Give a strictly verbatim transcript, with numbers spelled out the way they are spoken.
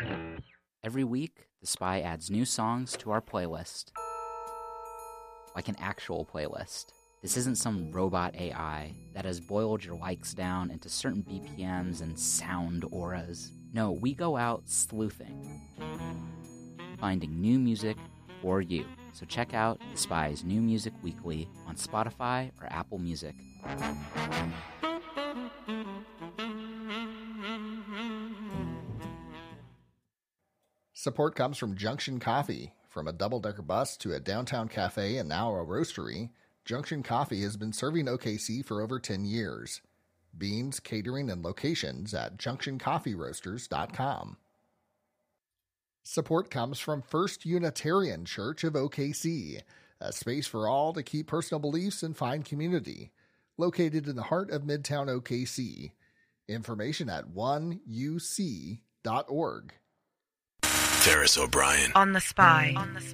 Every week, The Spy adds new songs to our playlist. Like an actual playlist. This isn't some robot A I that has boiled your likes down into certain B P Ms and sound auras. No, we go out sleuthing, finding new music for you. So check out The Spy's New Music Weekly on Spotify or Apple Music. Support comes from Junction Coffee. From a double-decker bus to a downtown cafe and now a roastery, Junction Coffee has been serving O K C for over ten years. Beans, catering, and locations at junction coffee roasters dot com. Support comes from First Unitarian Church of O K C, a space for all to keep personal beliefs and find community. Located in the heart of Midtown O K C. Information at one u c dot org. Ferris O'Brien. On the Spy. On the